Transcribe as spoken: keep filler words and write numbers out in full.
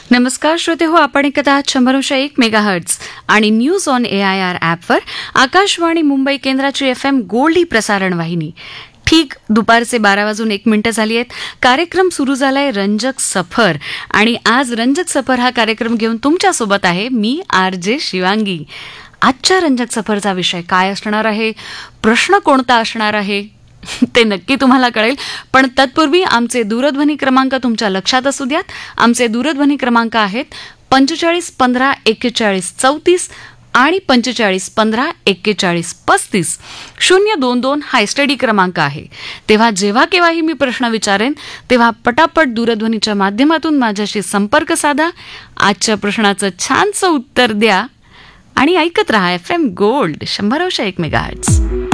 नमस्कार श्रोते हो, आपण ऐकत आहात शंभरशे एक मेगाहर्ट्झ आणि news on A I R ॲपवर आकाशवाणी मुंबई केंद्राची एफ एम गोल्ड ही प्रसारण वाहिनी. ठीक दुपारचे बारा वाजून एक मिनिटं झाली आहेत. कार्यक्रम सुरू झालाय रंजक सफर आणि आज रंजक सफर हा कार्यक्रम घेऊन तुमच्यासोबत आहे मी आर जे शिवांगी. आजच्या रंजक सफरचा विषय काय असणार आहे, प्रश्न कोणता असणार आहे ते नक्की तुम्हाला कळेल. पण तत्पूर्वी आमचे दूरध्वनी क्रमांक तुमच्या लक्षात असू द्यात. आमचे दूरध्वनी क्रमांक आहेत पंचेचाळीस पंधरा एक्केचाळीस चौतीस आणि पंचेचाळीस पंधरा एक्केचाळीस पस्तीस. शून्य दोन दोन हा एसटीडी क्रमांक आहे. तेव्हा जेव्हा केव्हाही मी प्रश्न विचारेन तेव्हा पटापट दूरध्वनीच्या माध्यमातून माझ्याशी संपर्क साधा, आजच्या प्रश्नाचं छानसं उत्तर द्या आणि ऐकत रहा एफ एम गोल्ड शंभर अंश एक मेगाहर्ट्झ.